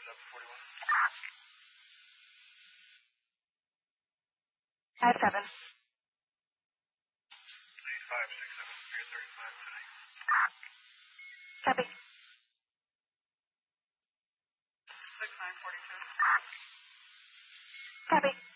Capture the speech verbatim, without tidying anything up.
Five seven. Five six seven three thirty five today. Copy. Six nine forty two. Copy.